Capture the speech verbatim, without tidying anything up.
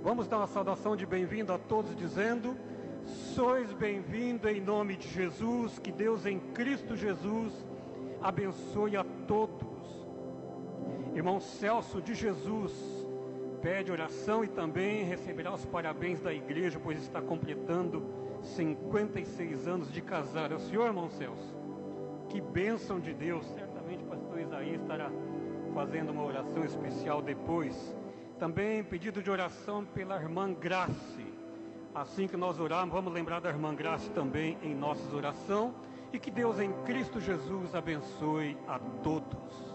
Vamos dar uma saudação de bem-vindo a todos, dizendo: sois bem-vindos em nome de Jesus, que Deus em Cristo Jesus abençoe a todos. Irmão Celso de Jesus pede oração e também receberá os parabéns da igreja, pois está completando cinquenta e seis anos de casado. É o senhor, irmão Celso? Que bênção de Deus. Certamente o pastor Isaías estará fazendo uma oração especial depois. Também pedido de oração pela irmã Grace. Assim que nós orarmos, vamos lembrar da irmã Grace também em nossas orações. E que Deus em Cristo Jesus abençoe a todos.